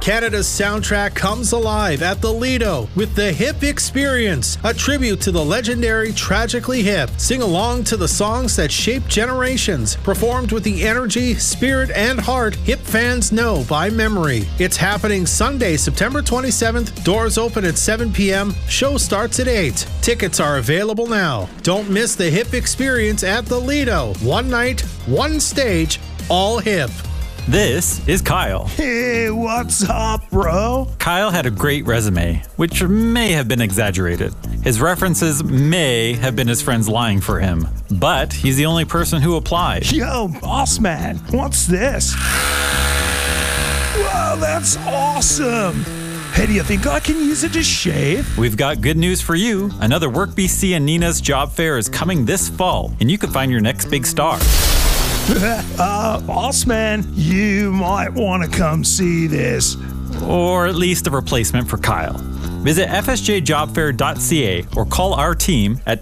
Canada's soundtrack comes alive at the Lido with the Hip Experience, a tribute to the legendary Tragically Hip. Sing along to the songs that shaped generations, performed with the energy, spirit, and heart Hip fans know by memory. It's happening Sunday, September 27th. Doors open at 7 p.m. Show starts at 8. Tickets are available now. Don't miss the Hip Experience at the Lido. One night, one stage, all hip. This is Kyle. Hey, what's up, bro? Kyle had a great resume, which may have been exaggerated. His references may have been his friends lying for him, but he's the only person who applied. Yo, boss man, what's this? Wow, that's awesome. Hey, do you think I can use it to shave? We've got good news for you. Another Work BC and Nina's job fair is coming this fall, and you could find your next big star. Boss man, you might want to come see this. Or at least a replacement for Kyle. Visit fsjjobfair.ca or call our team at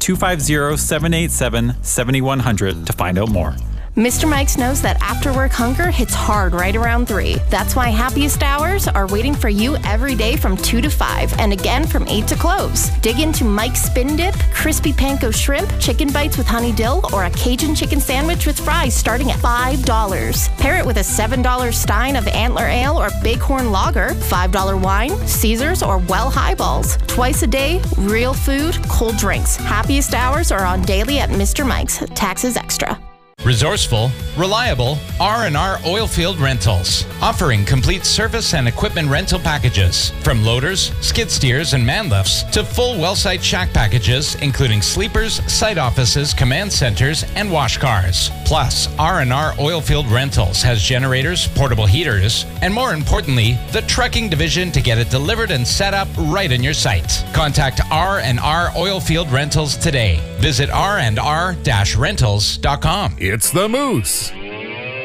250-787-7100 to find out more. Mr. Mike's knows that after-work hunger hits hard right around 3. That's why happiest hours are waiting for you every day from 2 to 5 and again from 8 to close. Dig into Mike's Spin Dip, crispy panko shrimp, chicken bites with honey dill, or a Cajun chicken sandwich with fries starting at $5. Pair it with a $7 stein of Antler Ale or Bighorn Lager, $5 wine, Caesars, or Well highballs. Twice a day, real food, cold drinks. Happiest hours are on daily at Mr. Mike's. Taxes extra. Resourceful, reliable R&R Oilfield Rentals, offering complete service and equipment rental packages, from loaders, skid steers, and man lifts to full well site shack packages, including sleepers, site offices, command centers, and wash cars. Plus, R&R Oilfield Rentals has generators, portable heaters, and more importantly, the trucking division to get it delivered and set up right in your site. Contact R&R Oilfield Rentals today. Visit rnr-rentals.com. It's the Moose.